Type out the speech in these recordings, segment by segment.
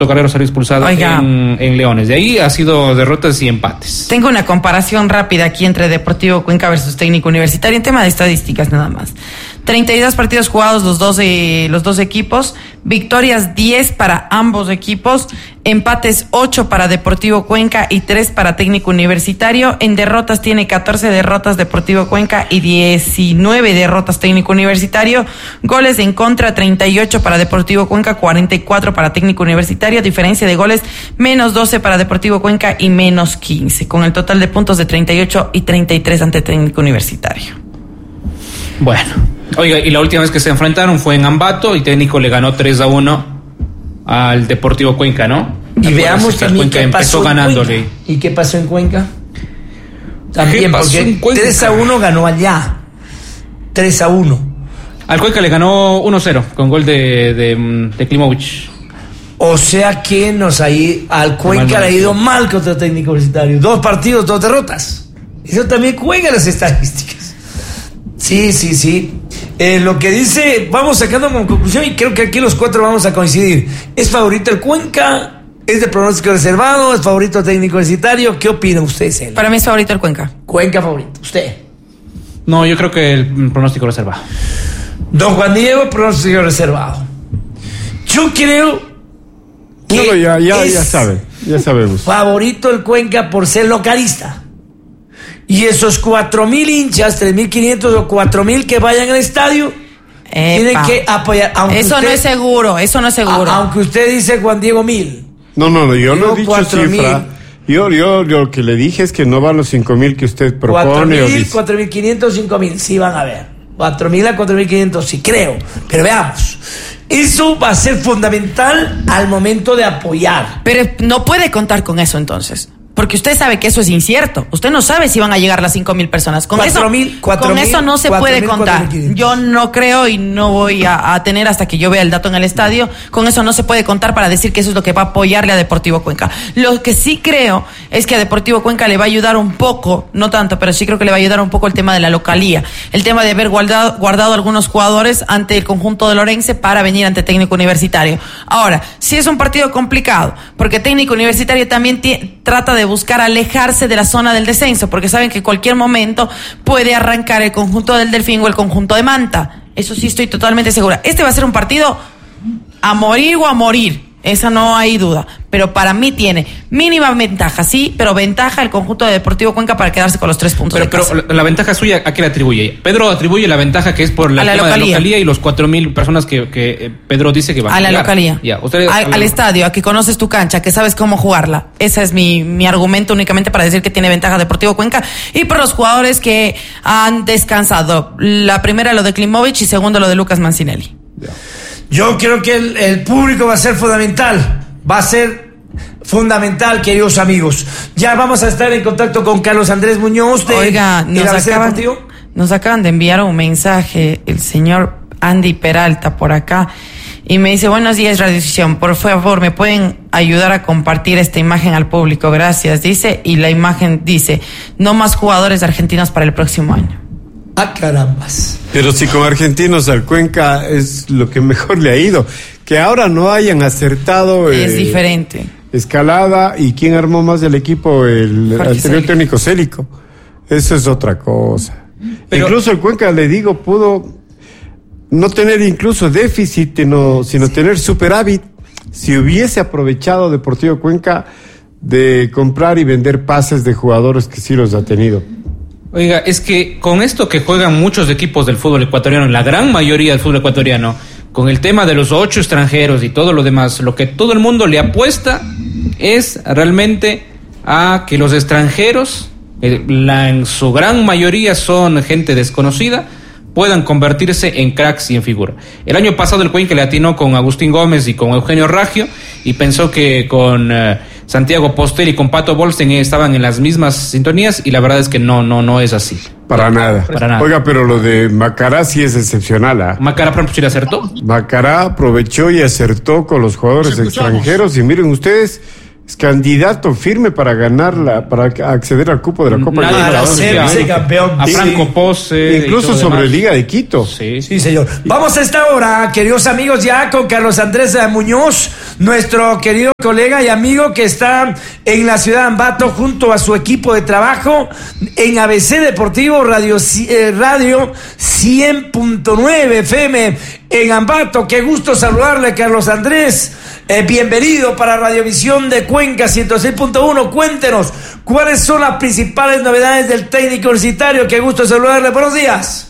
Guerrero salió expulsado en Leones. De ahí ha sido derrotas y empates. Tengo una comparación rápida aquí entre Deportivo Cuenca versus Técnico Universitario en tema de estadísticas nada más. 32 partidos jugados los dos equipos, victorias 10 para ambos equipos, empates 8 para Deportivo Cuenca y 3 para Técnico Universitario. En derrotas tiene 14 derrotas Deportivo Cuenca y 19 derrotas Técnico Universitario. Goles en contra 38 para Deportivo Cuenca, 44 para Técnico Universitario. Diferencia de goles menos 12 para Deportivo Cuenca y menos 15, con el total de puntos de 38 y 33 ante Técnico Universitario. Bueno, oiga, y la última vez que se enfrentaron fue en Ambato y Técnico le ganó 3-1 al Deportivo Cuenca, ¿no? Y veamos también qué pasó ganándole. En Cuenca. ¿Y qué pasó en Cuenca? También porque 3-1 ganó allá. 3-1. Al Cuenca le ganó 1-0 con gol de Klimovic. O sea que al Cuenca le ha ido mal contra Técnico Universitario. 2 partidos, 2 derrotas. Eso también juega las estadísticas. Sí. Lo que dice, vamos sacando como conclusión, y creo que aquí los 4 vamos a coincidir. ¿Es favorito el Cuenca? ¿Es de pronóstico reservado? ¿Es favorito el Técnico Universitario? ¿Qué opina usted, Celia? Para mí es favorito el Cuenca. Cuenca favorito. ¿Usted? No, yo creo que el pronóstico reservado. Don Juan Diego, pronóstico reservado. Yo creo que ya sabemos. Favorito el Cuenca por ser localista. Y esos 4,000 hinchas, 3,500 o 4,000 que vayan al estadio, tienen que apoyar. Eso no es seguro. Aunque usted dice Juan Diego 1,000. No, yo no he dicho cifra. Yo lo que le dije es que no van los 5,000 que usted propone. 4,000, 4,500, 5,000, sí van a ver. 4,000 a 4,500, sí creo. Pero veamos. Eso va a ser fundamental al momento de apoyar. Pero no puede contar con eso entonces. Porque usted sabe que eso es incierto. Usted no sabe si van a llegar las 5,000 personas. Con eso no se puede contar. Yo no creo y no voy a tener hasta que yo vea el dato en el estadio. Con eso no se puede contar para decir que eso es lo que va a apoyarle a Deportivo Cuenca. Lo que sí creo es que a Deportivo Cuenca le va a ayudar un poco, no tanto, pero sí creo que le va a ayudar un poco el tema de la localía. El tema de haber guardado algunos jugadores ante el conjunto de Lorense para venir ante Técnico Universitario. Ahora, sí es un partido complicado, porque Técnico Universitario también trata de buscar alejarse de la zona del descenso, porque saben que en cualquier momento puede arrancar el conjunto del Delfín o el conjunto de Manta. Eso sí estoy totalmente segura. Este va a ser un partido a morir o a morir. Esa no hay duda. Pero para mí tiene mínima ventaja, sí, pero ventaja el conjunto de Deportivo Cuenca para quedarse con los 3 puntos. Pero la ventaja suya, ¿a qué le atribuye? Pedro atribuye la ventaja que es por la localía y los 4,000 personas que Pedro dice que van a llegar. La localía. Ya, al estadio, a que conoces tu cancha, que sabes cómo jugarla. Ese es mi argumento únicamente para decir que tiene ventaja Deportivo Cuenca. Y por los jugadores que han descansado. La primera lo de Klimovic y segundo lo de Lucas Mancinelli. Ya. Yo creo que el público va a ser fundamental. Va a ser fundamental, queridos amigos. Ya vamos a estar en contacto con Carlos Andrés Muñoz de nos acaban de enviar un mensaje el señor Andy Peralta por acá y me dice: buenos días, Radiovisión, por favor, ¿me pueden ayudar a compartir esta imagen al público? Gracias, dice, y la imagen dice: no más jugadores argentinos para el próximo año. ¡Ah, carambas! Pero si con argentinos al Cuenca es lo que mejor le ha ido. Que ahora no hayan acertado... Es diferente. Escalada, ¿y quién armó más del equipo? El anterior técnico Célico. Eso es otra cosa. Pero, incluso el Cuenca, le digo, pudo no tener incluso déficit, sino tener superávit. Si hubiese aprovechado Deportivo Cuenca de comprar y vender pases de jugadores que sí los ha tenido. Oiga, es que con esto que juegan muchos equipos del fútbol ecuatoriano, la gran mayoría del fútbol ecuatoriano, con el tema de los 8 extranjeros y todo lo demás, lo que todo el mundo le apuesta es realmente a que los extranjeros, en su gran mayoría son gente desconocida, puedan convertirse en cracks y en figura. El año pasado el Cuenca le atinó con Agustín Gómez y con Eugenio Raggio y pensó que con Santiago Postel y con Pato Bolsten estaban en las mismas sintonías, y la verdad es que no es así. Para nada. Oiga, pero lo de Macará sí es excepcional, ¿eh? Macará, por ejemplo, sí le acertó. Macará aprovechó y acertó con los jugadores extranjeros, y miren ustedes, es candidato firme para para acceder al cupo de la Copa Libertadores. Ser campeón. A Franco Pose. Incluso sobre Liga de Quito. Sí, señor. Vamos a esta hora, queridos amigos, ya con Carlos Andrés Muñoz, nuestro querido colega y amigo que está en la ciudad de Ambato junto a su equipo de trabajo en ABC Deportivo Radio 100.9 FM en Ambato. Qué gusto saludarle, Carlos Andrés. Bienvenido para Radiovisión de Cuenca 106.1. Cuéntenos, ¿cuáles son las principales novedades del técnico universitario? Qué gusto saludarle. Buenos días.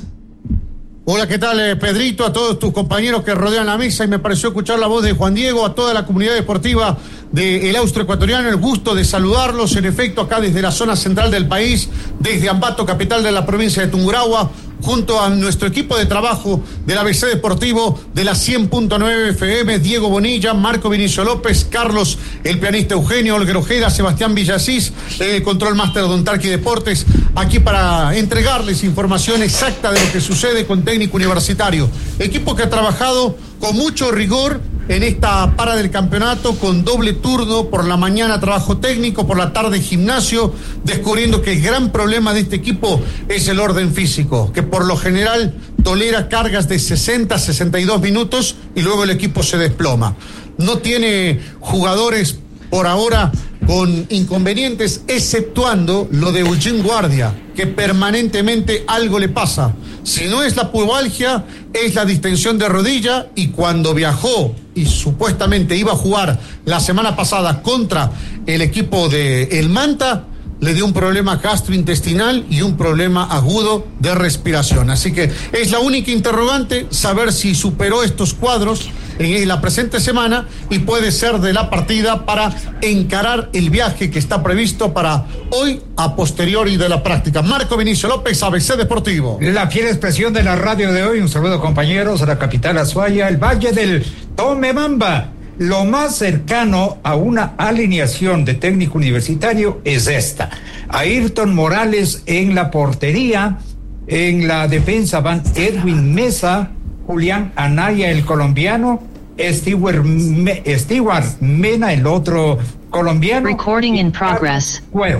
Hola, ¿qué tal, Pedrito? A todos tus compañeros que rodean la mesa, y me pareció escuchar la voz de Juan Diego, a toda la comunidad deportiva del Austroecuatoriano, el gusto de saludarlos, en efecto, acá desde la zona central del país, desde Ambato, capital de la provincia de Tungurahua, junto a nuestro equipo de trabajo del ABC Deportivo de la 100.9 FM, Diego Bonilla, Marco Vinicio López, Carlos, el pianista Eugenio, Olguer Ojeda, Sebastián Villasís, el control máster Don Tarqui Deportes, aquí para entregarles información exacta de lo que sucede con técnico universitario. Equipo que ha trabajado con mucho rigor en esta para del campeonato, con doble turno, por la mañana trabajo técnico, por la tarde gimnasio, descubriendo que el gran problema de este equipo es el orden físico, que por lo general tolera cargas de 60 a 62 minutos y luego el equipo se desploma. No tiene jugadores por ahora con inconvenientes, exceptuando lo de Eugene Guardia, que permanentemente algo le pasa. Si no es la pubalgia, es la distensión de rodilla, y cuando viajó y supuestamente iba a jugar la semana pasada contra el equipo de El Manta, le dio un problema gastrointestinal y un problema agudo de respiración. Así que es la única interrogante, saber si superó estos cuadros en la presente semana y puede ser de la partida para encarar el viaje que está previsto para hoy a posteriori de la práctica. Marco Vinicio López, ABC Deportivo. La fiel expresión de la radio de hoy. Un saludo, compañeros, a la capital Azuaya, el Valle del Tomebamba. Lo más cercano a una alineación de técnico universitario es esta: Ayrton Morales en la portería, en la defensa van Edwin Mesa, Julián Anaya, el colombiano, Stewart Mena, el otro colombiano. Recording in progress.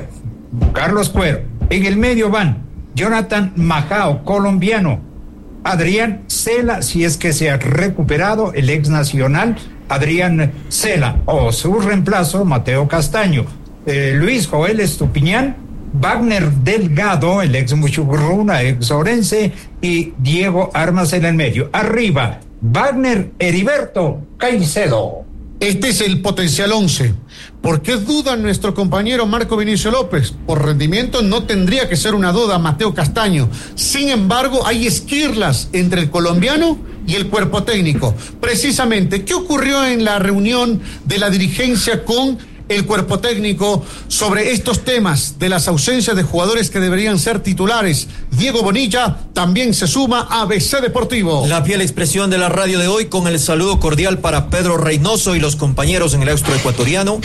Carlos Cuero. En el medio van Jonathan Majao, colombiano, Adrián Cela, si es que se ha recuperado, el ex nacional Adrián Cela, o su reemplazo Mateo Castaño, Luis Joel Estupiñán, Wagner Delgado, el ex Muchugruna, ex Orense, y Diego Armas en el medio. Arriba, Wagner Heriberto Caicedo. Este es el potencial 11. ¿Por qué duda nuestro compañero Marco Vinicio López? Por rendimiento no tendría que ser una duda Mateo Castaño. Sin embargo, hay esquirlas entre el colombiano y el cuerpo técnico. Precisamente, ¿qué ocurrió en la reunión de la dirigencia con el cuerpo técnico sobre estos temas de las ausencias de jugadores que deberían ser titulares? Diego Bonilla también se suma a ABC Deportivo. La fiel expresión de la radio de hoy, con el saludo cordial para Pedro Reynoso y los compañeros en el Austroecuatoriano.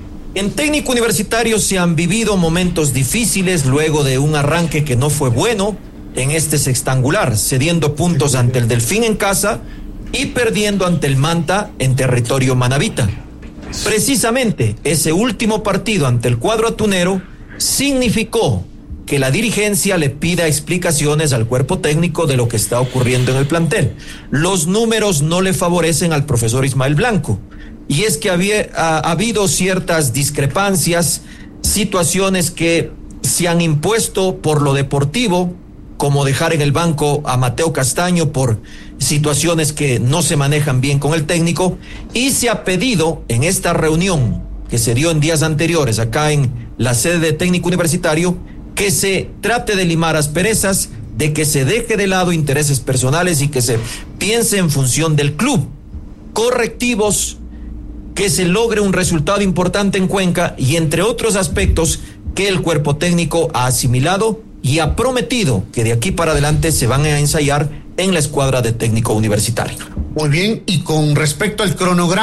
En técnico universitario se han vivido momentos difíciles luego de un arranque que no fue bueno en este sextangular, cediendo puntos ante el Delfín en casa y perdiendo ante el Manta en territorio manabita. Precisamente ese último partido ante el cuadro atunero significó que la dirigencia le pida explicaciones al cuerpo técnico de lo que está ocurriendo en el plantel. Los números no le favorecen al profesor Ismael Blanco, y es que ha habido ciertas discrepancias, situaciones que se han impuesto por lo deportivo, como dejar en el banco a Mateo Castaño por situaciones que no se manejan bien con el técnico, y se ha pedido en esta reunión que se dio en días anteriores acá en la sede de técnico universitario que se trate de limar asperezas, de que se deje de lado intereses personales y que se piense en función del club, correctivos, que se logre un resultado importante en Cuenca y entre otros aspectos que el cuerpo técnico ha asimilado y ha prometido que de aquí para adelante se van a ensayar en la escuadra de técnico universitario. Muy bien, y con respecto al cronograma,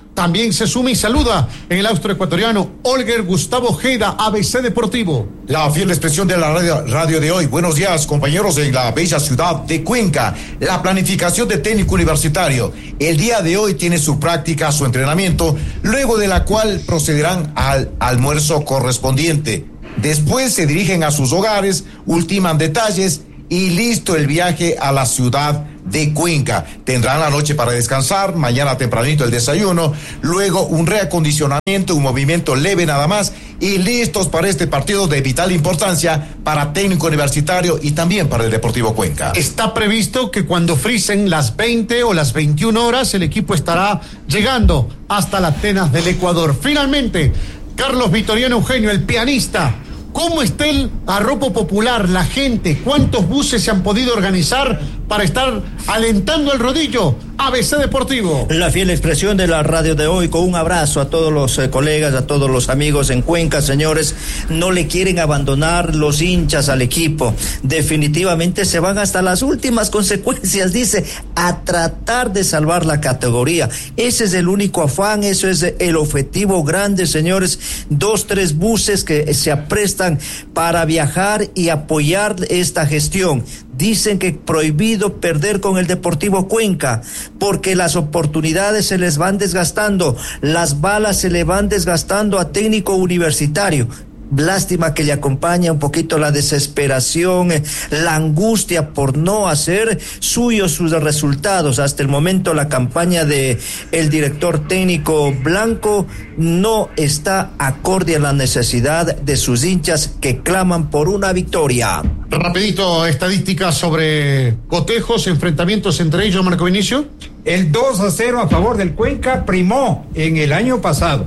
También se suma y saluda en el austroecuatoriano Olger Gustavo Ojeda, ABC Deportivo. La fiel expresión de la radio de hoy. Buenos días, compañeros, en la bella ciudad de Cuenca. La planificación de técnico universitario. El día de hoy tiene su práctica, su entrenamiento, luego de la cual procederán al almuerzo correspondiente. Después se dirigen a sus hogares, ultiman detalles y listo el viaje a la ciudad de Cuenca. Tendrán la noche para descansar, mañana tempranito el desayuno, luego un reacondicionamiento, un movimiento leve nada más y listos para este partido de vital importancia para técnico universitario y también para el Deportivo Cuenca. Está previsto que cuando frisen las 20 o las 21 horas el equipo estará llegando hasta las Atenas del Ecuador. Finalmente, Carlos Vitoriano Eugenio, el pianista. ¿Cómo está el arropo popular, la gente? ¿Cuántos buses se han podido organizar para estar alentando el rodillo? ABC Deportivo. La fiel expresión de la radio de hoy, con un abrazo a todos los colegas, a todos los amigos en Cuenca, señores. No le quieren abandonar los hinchas al equipo. Definitivamente se van hasta las últimas consecuencias, dice, a tratar de salvar la categoría. Ese es el único afán, eso es el objetivo grande, señores. 2, 3 buses que se aprestan para viajar y apoyar esta gestión. Dicen que prohibido perder con el Deportivo Cuenca, porque las oportunidades se les van desgastando, las balas se le van desgastando a técnico universitario. Lástima que le acompaña un poquito la desesperación, la angustia por no hacer suyos sus resultados. Hasta el momento la campaña de el director técnico Blanco no está acorde a la necesidad de sus hinchas que claman por una victoria. Rapidito, estadísticas sobre cotejos, enfrentamientos entre ellos, Marco Vinicio. El 2-0 a favor del Cuenca primó en el año pasado.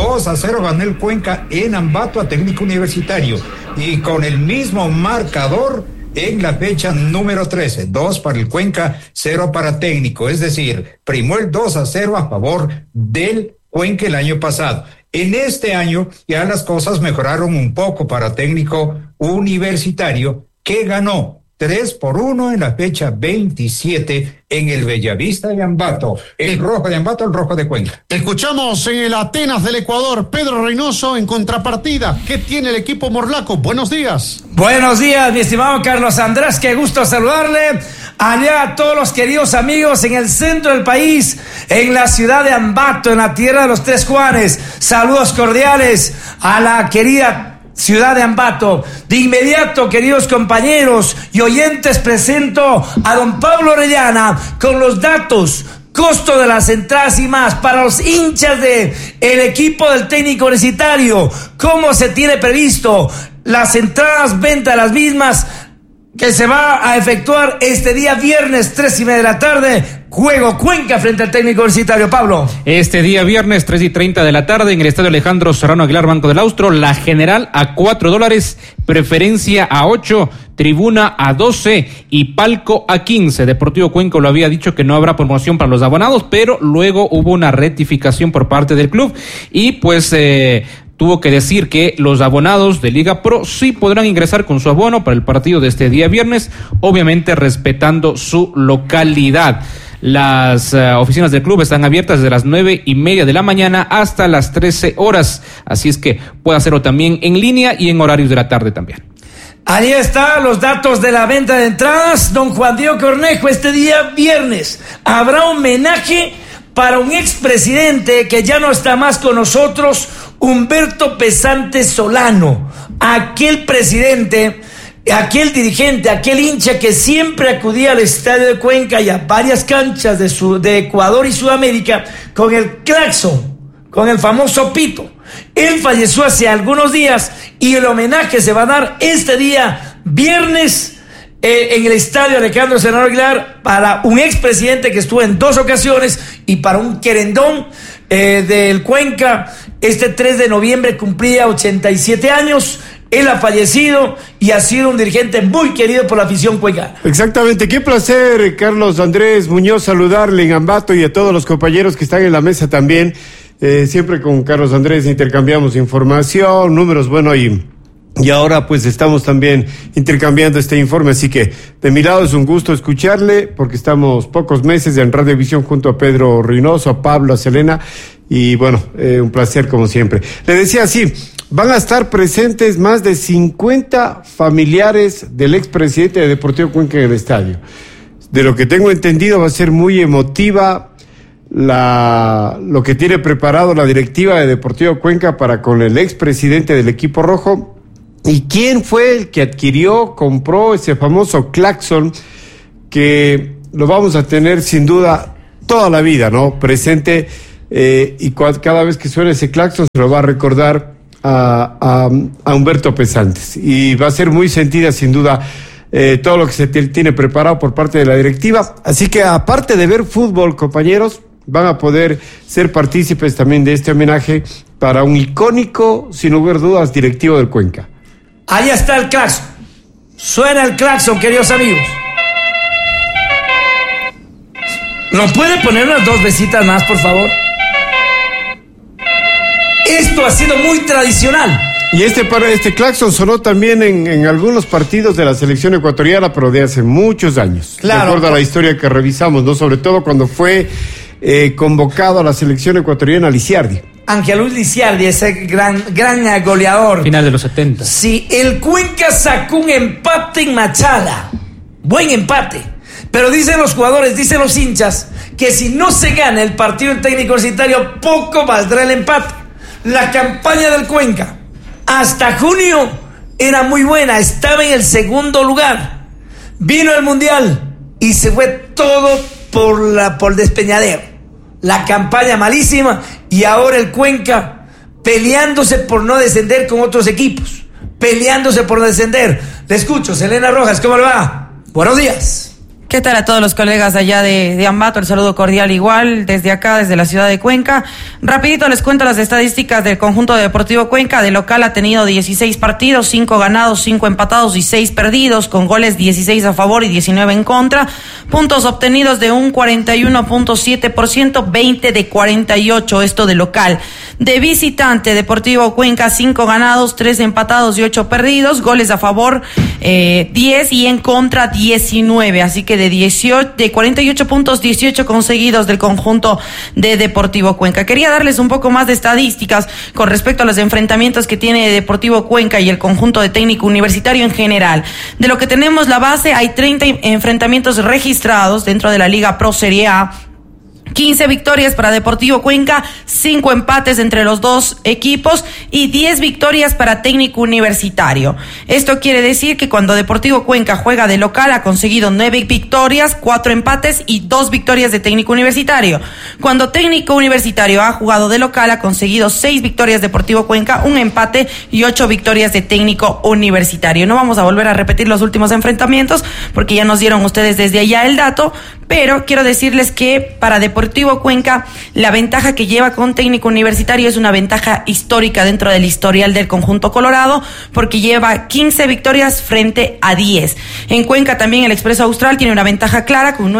2-0 ganó el Cuenca en Ambato a técnico universitario y con el mismo marcador en la fecha número 13, 2 para el Cuenca, 0 para técnico, es decir, primó el 2-0 a favor del Cuenca el año pasado. En este año ya las cosas mejoraron un poco para técnico universitario, que ganó 3-1 en la fecha 27 en el Bellavista de Ambato. El rojo de Ambato, el rojo de Cuenca. Escuchamos en el Atenas del Ecuador, Pedro Reynoso en contrapartida. ¿Qué tiene el equipo morlaco? Buenos días. Buenos días, mi estimado Carlos Andrés. Qué gusto saludarle. Allá a todos los queridos amigos en el centro del país, en la ciudad de Ambato, en la tierra de los Tres Juanes. Saludos cordiales a la querida ciudad de Ambato. De inmediato, queridos compañeros y oyentes, presento a don Pablo Orellana con los datos, costo de las entradas y más para los hinchas de el equipo del técnico universitario. ¿Cómo se tiene previsto las entradas, venta de las mismas, que se va a efectuar este día viernes 3:30 de la tarde? Juego Cuenca frente al técnico universitario. Pablo. Este día viernes 3:30 de la tarde en el estadio Alejandro Serrano Aguilar, Banco del Austro, la general a $4, preferencia a 8, tribuna a 12 y palco a 15. Deportivo Cuenca lo había dicho que no habrá promoción para los abonados, pero luego hubo una rectificación por parte del club y pues tuvo que decir que los abonados de Liga Pro sí podrán ingresar con su abono para el partido de este día viernes, obviamente respetando su localidad. Las oficinas del club están abiertas desde las 9:30 de la mañana hasta las 13 horas. Así es que puede hacerlo también en línea y en horarios de la tarde también. Ahí están los datos de la venta de entradas. Don Juan Diego Cornejo, este día viernes habrá homenaje para un expresidente que ya no está más con nosotros, Humberto Pesante Solano. Aquel presidente, aquel dirigente, aquel hincha que siempre acudía al estadio de Cuenca y a varias canchas de Ecuador y Sudamérica con el claxon, con el famoso pito. Él falleció hace algunos días y el homenaje se va a dar este día viernes en el estadio Alejandro Serrano Aguilar para un expresidente que estuvo en 2 ocasiones y para un querendón del Cuenca. Este 3 de noviembre cumplía 87 años. Él ha fallecido y ha sido un dirigente muy querido por la afición cuencana. Exactamente, qué placer, Carlos Andrés Muñoz, saludarle en Ambato y a todos los compañeros que están en la mesa también. Siempre con Carlos Andrés intercambiamos información, números, bueno, y Y ahora pues estamos también intercambiando este informe, así que de mi lado es un gusto escucharle, porque estamos pocos meses en Radiovisión junto a Pedro Reynoso, a Pablo, a Selena, y bueno, un placer como siempre. Le decía así, van a estar presentes más de 50 familiares del expresidente de Deportivo Cuenca en el estadio. De lo que tengo entendido va a ser muy emotiva lo que tiene preparado la directiva de Deportivo Cuenca para con el expresidente del equipo rojo. ¿Y quién fue el que compró ese famoso claxon que lo vamos a tener sin duda toda la vida, ¿no? Presente, y cada vez que suene ese claxon se lo va a recordar a Humberto Pesantes. Y va a ser muy sentida sin duda todo lo que se tiene preparado por parte de la directiva. Así que aparte de ver fútbol, compañeros, van a poder ser partícipes también de este homenaje para un icónico, sin lugar a dudas, directivo del Cuenca. Ahí está el claxon. Suena el claxon, queridos amigos. ¿Nos puede poner unas 2 vesitas más, por favor? Esto ha sido muy tradicional. Y este claxon sonó también en algunos partidos de la selección ecuatoriana, pero de hace muchos años. Claro. De acuerdo a la historia que revisamos, ¿no? Sobre todo cuando fue convocado a la selección ecuatoriana Lisiardi. Ángel Luis Lisiardi, ese gran goleador. Final de los 70. Sí, el Cuenca sacó un empate en Machala. Buen empate. Pero dicen los jugadores, dicen los hinchas, que si no se gana el partido en técnico universitario, poco valdrá el empate. La campaña del Cuenca hasta junio era muy buena, estaba en el segundo lugar. Vino el Mundial y se fue todo por despeñadero. La campaña malísima, y ahora el Cuenca peleándose por no descender con otros equipos. Peleándose por no descender. Le escucho, Selena Rojas, ¿cómo le va? Buenos días. ¿Qué tal a todos los colegas allá de Ambato? El saludo cordial igual desde acá, desde la ciudad de Cuenca. Rapidito les cuento las estadísticas del conjunto Deportivo Cuenca. De local ha tenido 16 partidos, 5 ganados, 5 empatados y 6 perdidos, con goles 16 a favor y 19 en contra. Puntos obtenidos de un 41.7%, 20 de 48, esto de local. De visitante, Deportivo Cuenca, 5 ganados, 3 empatados y 8 perdidos, goles a favor 10 y en contra 19, así que de 48 puntos, 18 conseguidos del conjunto de Deportivo Cuenca. Quería darles un poco más de estadísticas con respecto a los enfrentamientos que tiene Deportivo Cuenca y el conjunto de técnico universitario en general. De lo que tenemos la base, hay 30 enfrentamientos registrados dentro de la Liga Pro Serie A. 15 victorias para Deportivo Cuenca, 5 empates entre los dos equipos y 10 victorias para Técnico Universitario. Esto quiere decir que cuando Deportivo Cuenca juega de local ha conseguido 9 victorias, 4 empates y 2 victorias de Técnico Universitario. Cuando Técnico Universitario ha jugado de local ha conseguido 6 victorias Deportivo Cuenca, 1 empate y 8 victorias de Técnico Universitario. No vamos a volver a repetir los últimos enfrentamientos porque ya nos dieron ustedes desde allá el dato, pero quiero decirles que para Deportivo Cuenca la ventaja que lleva con Técnico Universitario es una ventaja histórica dentro del historial del conjunto colorado, porque lleva 15 victorias frente a 10. En Cuenca también el Expreso Austral tiene una ventaja clara con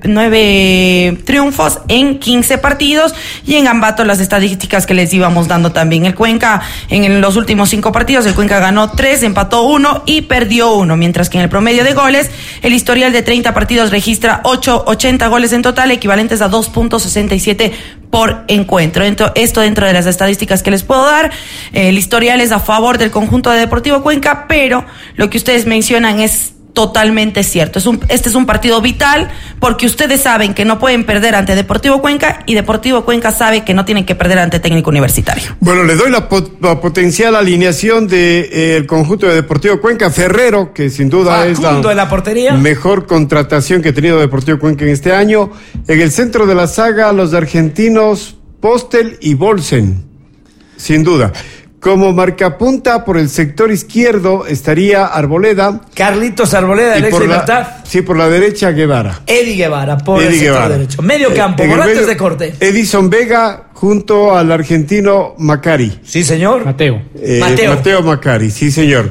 9 triunfos en 15 partidos, y en Ambato las estadísticas que les íbamos dando también. El Cuenca en los últimos 5 partidos, el Cuenca ganó 3, empató 1 y perdió 1, mientras que en el promedio de goles el historial de 30 partidos registra 80 goles en total, equivalentes a 2.67 por encuentro. Esto dentro de las estadísticas que les puedo dar. El historial es a favor del conjunto de Deportivo Cuenca, pero lo que ustedes mencionan es totalmente cierto. Este es un partido vital porque ustedes saben que no pueden perder ante Deportivo Cuenca y Deportivo Cuenca sabe que no tienen que perder ante Técnico Universitario. Bueno, le doy la potencial alineación del conjunto de Deportivo Cuenca. Ferrero, que sin duda Facundo es la portería, mejor contratación que ha tenido Deportivo Cuenca en este año. En el centro de la saga, los argentinos Postel y Bolsen, sin duda. Como marcapunta por el sector izquierdo estaría Arboleda. Carlitos Arboleda, del Ex Libertad. Sí, por la derecha Guevara. Eddie Guevara, por el sector derecho. Medio campo, volantes de corte. Edison Vega junto al argentino Macari. Sí, señor. Mateo Macari, sí, señor.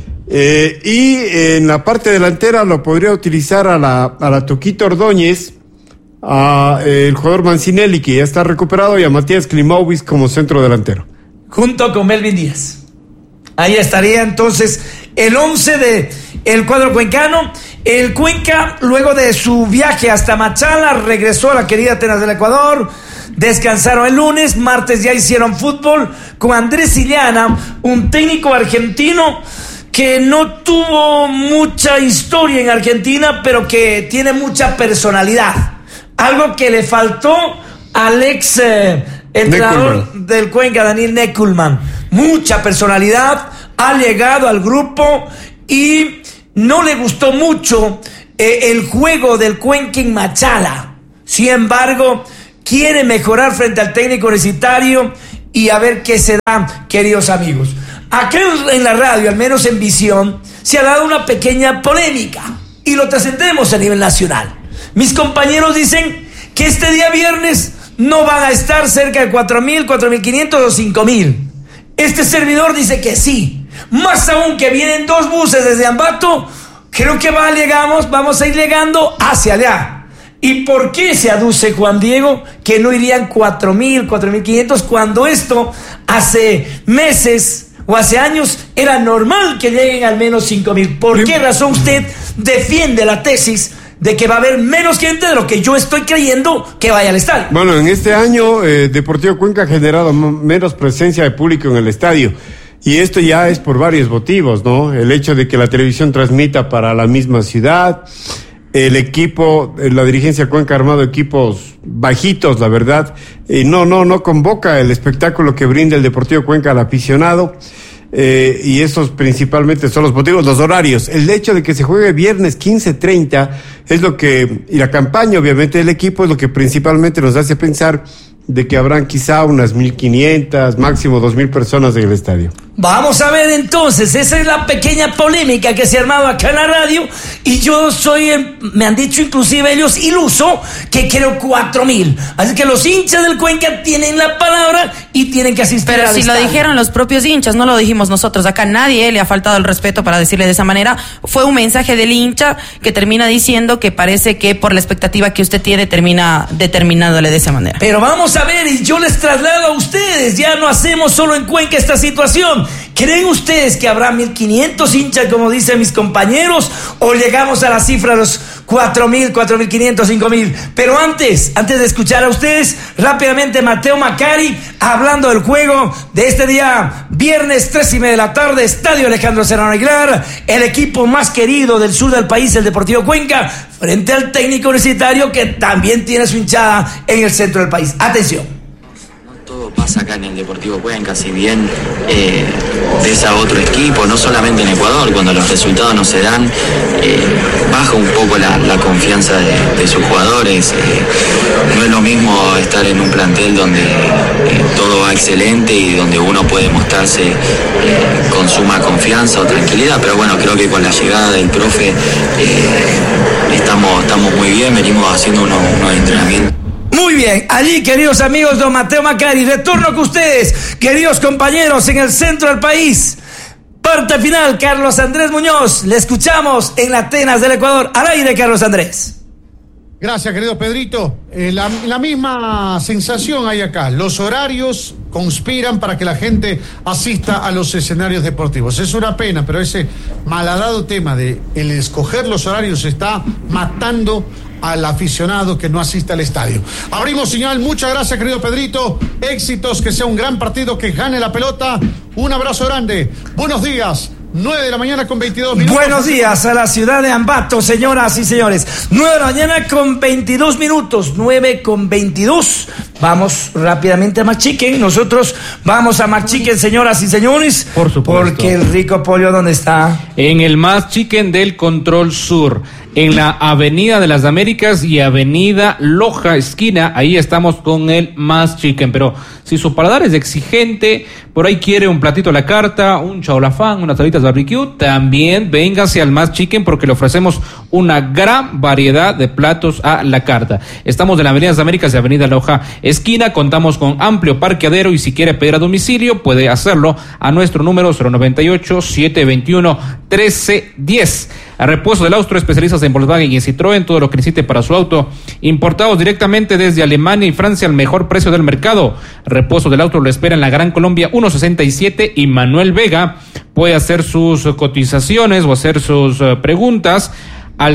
Y en la parte delantera lo podría utilizar a la Tuquito Ordóñez, a el jugador Mancinelli, que ya está recuperado, y a Matías Klimovic como centro delantero. Junto con Melvin Díaz. Ahí estaría entonces el 11 de el cuadro cuencano. El Cuenca, luego de su viaje hasta Machala, regresó a la querida Atenas del Ecuador. Descansaron el lunes, martes ya hicieron fútbol con Andrés Illana, un técnico argentino que no tuvo mucha historia en Argentina, pero que tiene mucha personalidad. Algo que le faltó al ex entrenador del Cuenca, Daniel Neckelman. Mucha personalidad, ha llegado al grupo y no le gustó mucho el juego del Cuenca en Machala. Sin embargo, quiere mejorar frente al técnico universitario y a ver qué se da, queridos amigos. Acá en la radio, al menos en Visión, se ha dado una pequeña polémica y lo trascendemos a nivel nacional. Mis compañeros dicen que este día viernes no van a estar cerca de 4.000, 4.500 o 5.000. Este servidor dice que sí. Más aún que vienen 2 buses desde Ambato, creo que vamos a ir llegando hacia allá. ¿Y por qué se aduce, Juan Diego, que no irían 4.000, 4.500 cuando esto hace meses o hace años era normal que lleguen al menos 5.000? ¿Por qué razón usted defiende la tesis de que va a haber menos gente de lo que yo estoy creyendo que vaya al estadio? Bueno, en este año Deportivo Cuenca ha generado menos presencia de público en el estadio. Y esto ya es por varios motivos, ¿no? El hecho de que la televisión transmita para la misma ciudad, el equipo, la dirigencia Cuenca ha armado equipos bajitos, la verdad, y no convoca el espectáculo que brinda el Deportivo Cuenca al aficionado, y esos principalmente son los motivos, los horarios. El hecho de que se juegue viernes 15:30 es lo que, y la campaña obviamente del equipo es lo que principalmente nos hace pensar de que habrán quizá unas 1.500, máximo 2.000 personas en el estadio. Vamos a ver entonces, esa es la pequeña polémica que se ha armado acá en la radio, y yo me han dicho inclusive ellos iluso, que creo 4.000. Así que los hinchas del Cuenca tienen la palabra y tienen que asistir. Pero al si estadio. Lo dijeron los propios hinchas, no lo dijimos nosotros. Acá nadie le ha faltado el respeto para decirle de esa manera. Fue un mensaje del hincha que termina diciendo que parece que por la expectativa que usted tiene termina determinándole de esa manera. Pero vamos a ver, y yo les traslado a ustedes, ya no hacemos solo en Cuenca esta situación. ¿Creen ustedes que habrá 1.500 hinchas, como dicen mis compañeros, o llegamos a la cifra de los 4.000, 4.500, 5.000? Pero antes de escuchar a ustedes, rápidamente Mateo Macari, hablando del juego de este día, viernes 3:30 de la tarde, Estadio Alejandro Serrano Aguilar, el equipo más querido del sur del país, el Deportivo Cuenca, frente al técnico universitario que también tiene su hinchada en el centro del país. Atención. Todo pasa acá en el Deportivo Cuenca, si bien ves a otro equipo, no solamente en Ecuador, cuando los resultados no se dan, baja un poco la confianza de sus jugadores. No es lo mismo estar en un plantel donde todo va excelente y donde uno puede mostrarse con suma confianza o tranquilidad, pero bueno, creo que con la llegada del profe estamos muy bien, venimos haciendo unos entrenamientos. Muy bien, allí, queridos amigos, don Mateo Macari, retorno con ustedes, queridos compañeros, en el centro del país. Parte final, Carlos Andrés Muñoz, le escuchamos en la Atenas del Ecuador. Al aire, Carlos Andrés. Gracias, querido Pedrito. La misma sensación hay acá. Los horarios conspiran para que la gente asista a los escenarios deportivos. Es una pena, pero ese malhadado tema de el escoger los horarios está matando al aficionado que no asiste al estadio. Abrimos señal. Muchas gracias, querido Pedrito. Éxitos, que sea un gran partido, que gane la pelota. Un abrazo grande. Buenos días. 9 de la mañana con 22 minutos. Buenos días a la ciudad de Ambato, señoras y señores. 9 de la mañana con 22 minutos. 9:22. Vamos rápidamente a McChicken. Nosotros vamos a McChicken, señoras y señores. Por supuesto. Porque el rico pollo, ¿dónde está? En el McChicken del Control Sur, en la Avenida de las Américas y Avenida Loja, esquina. Ahí estamos con el McChicken. Pero si su paladar es exigente, por ahí quiere un platito a la carta, un chaolafán, unas tablitas barbecue, también véngase al McChicken, porque le ofrecemos una gran variedad de platos a la carta. Estamos en la Avenida de las Américas y Avenida Loja, esquina. Contamos con amplio parqueadero, y si quiere pedir a domicilio puede hacerlo a nuestro número 098-721-1310. A Repuestos del Austro, especialistas en Volkswagen y Citroën, todo lo que necesite para su auto, importados directamente desde Alemania y Francia al mejor precio del mercado. Repuestos del Austro lo espera en la Gran Colombia 167 y Manuel Vega. Puede hacer sus cotizaciones o hacer sus preguntas al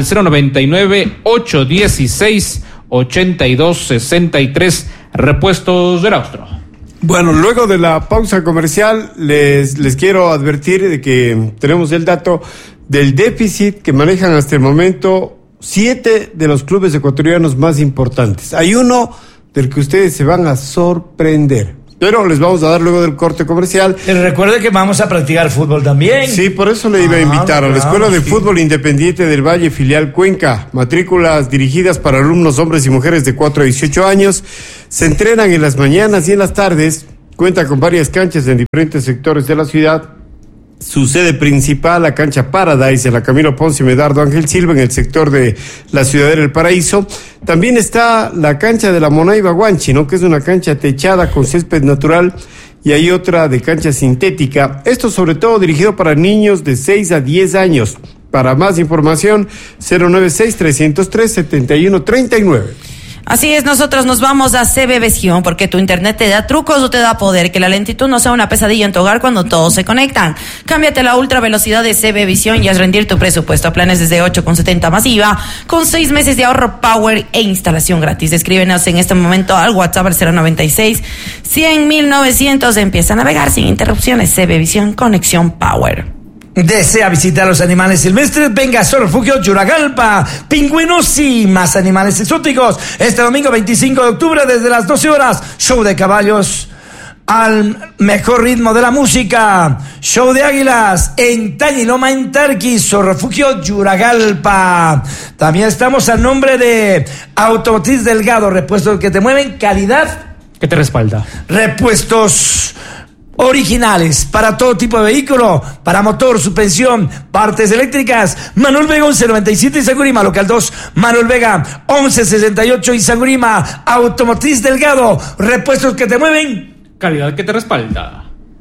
099-816-8263. Repuestos del Austro. Bueno, luego de la pausa comercial, les quiero advertir de que tenemos el dato del déficit que manejan hasta el momento 7 de los clubes ecuatorianos más importantes. Hay uno del que ustedes se van a sorprender, pero les vamos a dar luego del corte comercial. Pero recuerde que vamos a practicar fútbol también. Sí, por eso le iba a invitar a la Escuela de Fútbol Independiente del Valle, filial Cuenca. Matrículas dirigidas para alumnos hombres y mujeres de 4 a 18 años. Se entrenan en las mañanas y en las tardes. Cuenta con varias canchas en diferentes sectores de la ciudad. Su sede principal, la cancha Paradise, en la Camilo Ponce y Medardo Ángel Silva, en el sector de la Ciudadela del Paraíso. También está la cancha de la Monaiba Guanchi, ¿no? Que es una cancha techada con césped natural, y hay otra de cancha sintética. Esto sobre todo dirigido para niños de 6 a 10 años. Para más información, 096-303-7139. Así es, nosotros nos vamos a CB Visión, porque tu internet te da trucos o te da poder, que la lentitud no sea una pesadilla en tu hogar cuando todos se conectan. Cámbiate la ultra velocidad de CB Visión y haz rendir tu presupuesto a planes desde 8,70 masiva, con 6 meses de ahorro power e instalación gratis. Escríbenos en este momento al WhatsApp al 096-100.900. Empieza a navegar sin interrupciones. CB Visión, conexión power. ¿Desea visitar los animales silvestres? Venga a Zoorefugio Yuragalpa. Pingüinos y más animales exóticos. Este domingo 25 de octubre desde las 12 horas. Show de caballos al mejor ritmo de la música. Show de águilas en Tañiloma, en Tarqui. Zoorefugio Yuragalpa. También estamos a nombre de Automotriz Delgado. Repuestos que te mueven, calidad que te respalda. Repuestos originales para todo tipo de vehículo, para motor, suspensión, partes eléctricas. Manuel Vega 1197 y Sangurima, local 2, Manuel Vega 1168 y Sangurima. Automotriz Delgado, repuestos que te mueven, calidad que te respalda.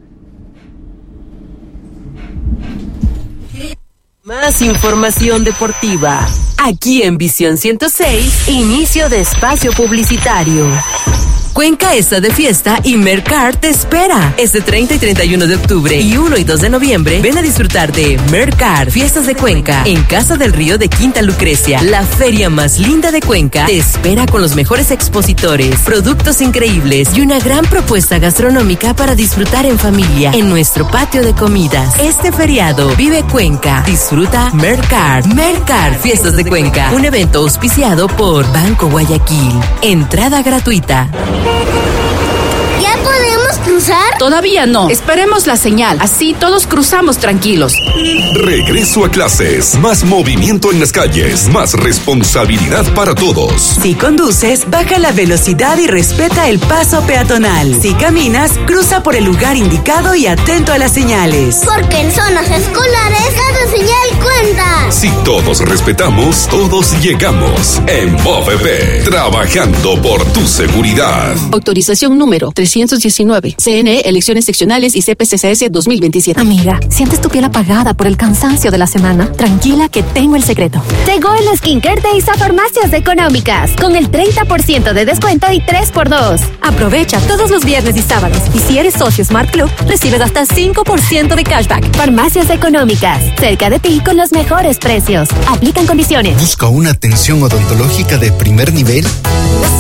Más información deportiva. Aquí en Visión 106, inicio de espacio publicitario. Cuenca está de fiesta y Mercar te espera. Este 30 y 31 de octubre y 1 y 2 de noviembre, ven a disfrutar de Mercar, Fiestas de Cuenca, en Casa del Río de Quinta Lucrecia. La feria más linda de Cuenca te espera con los mejores expositores, productos increíbles y una gran propuesta gastronómica para disfrutar en familia en nuestro patio de comidas. Este feriado, vive Cuenca, disfruta Mercar. Mercar, Fiestas de Cuenca, un evento auspiciado por Banco Guayaquil. Entrada gratuita. ¿Ya podemos cruzar? Todavía no. Esperemos la señal. Así todos cruzamos tranquilos. Regreso a clases. Más movimiento en las calles. Más responsabilidad para todos. Si conduces, baja la velocidad y respeta el paso peatonal. Si caminas, cruza por el lugar indicado y atento a las señales. Porque en zonas escolares, cada señal cuenta. Si todos respetamos, todos llegamos. En BOVP, trabajando por tu seguridad. Autorización número 319. CNE, elecciones seccionales y CPCCS 2027. Amiga, ¿sientes tu piel apagada por el cansancio de la semana? Tranquila que tengo el secreto. Llegó el Skincare Days a Farmacias Económicas, con el 30% de descuento y 3x2. Aprovecha todos los viernes y sábados. Y si eres socio Smart Club, recibes hasta 5% de cashback. Farmacias Económicas, cerca de ti con los mejores precios. Aplican condiciones. ¿Busca una atención odontológica de primer nivel?